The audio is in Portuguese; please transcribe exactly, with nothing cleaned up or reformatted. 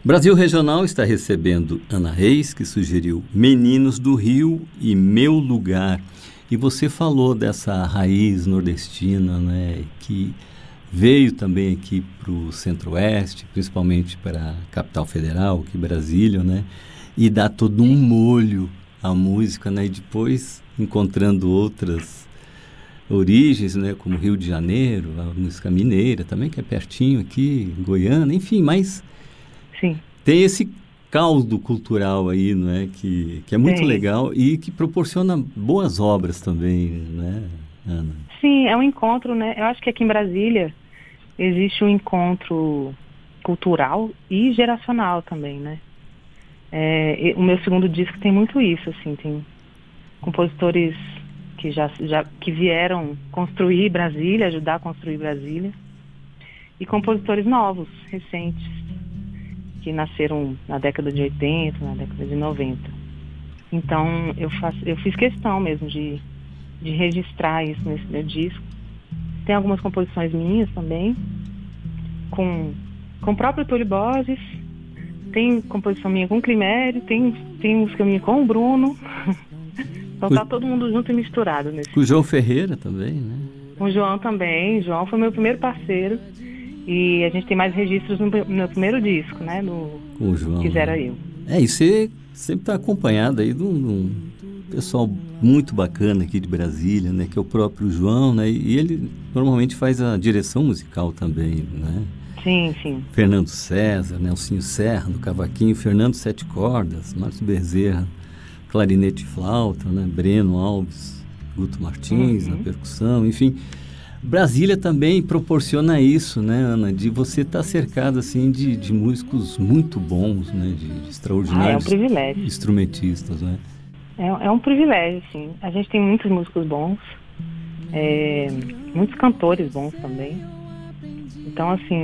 Brasil Regional está recebendo Ana Reis, que sugeriu Meninos do Rio e Meu Lugar. E você falou dessa raiz nordestina, né, que veio também aqui para o Centro-Oeste, principalmente para a capital federal, que é Brasília, né, e dá todo um molho à música, né, e depois encontrando outras origens, né, como Rio de Janeiro, a música mineira também, que é pertinho aqui, Goiânia, enfim, mas Sim, tem esse caldo cultural aí, não é? Que, que é muito tem. legal e que proporciona boas obras também, né, Ana? Sim, é um encontro, né? Eu acho que aqui em Brasília existe um encontro cultural e geracional também, né? É, e o meu segundo disco tem muito isso, assim, tem compositores que já, já que vieram construir Brasília, ajudar a construir Brasília, e compositores novos, recentes, que nasceram na década de oitenta, na década de noventa. Então, eu faço, eu fiz questão mesmo de, de registrar isso nesse meu disco. Tem algumas composições minhas também, com, com o próprio Túlio Borges, tem composição minha com o Climério, tem, tem música minha com o Bruno. Então Com, tá todo mundo junto e misturado nesse com o João disco. Ferreira também, né? Com o João também. O João foi meu primeiro parceiro. E a gente tem mais registros no no meu primeiro disco, né? No Com o João, né? Quisera Eu. É, e você sempre está acompanhado aí de um, de um pessoal muito bacana aqui de Brasília, né? Que é o próprio João, né? E ele normalmente faz a direção musical também, né? Sim, sim. Fernando César, Nelsinho Serra no cavaquinho, Fernando Sete Cordas, Márcio Bezerra, clarinete e flauta, né? Breno Alves, Guto Martins na Uhum. percussão, enfim. Brasília também proporciona isso, né, Ana? De você estar cercado assim de, de músicos muito bons, né? De, de Ah, é um extraordinários privilégio. instrumentistas, né? É, é um privilégio, sim. A gente tem muitos músicos bons, é, muitos cantores bons também. Então, assim,